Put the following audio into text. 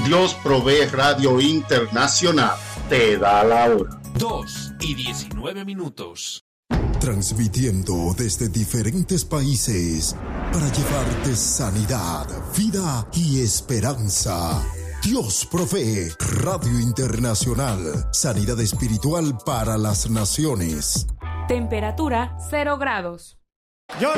Dios Provee Radio Internacional te da la hora. 2:19. Transmitiendo desde diferentes países para llevarte sanidad, vida y esperanza. Dios Provee Radio Internacional. Sanidad espiritual para las naciones. Temperatura 0 grados. Yo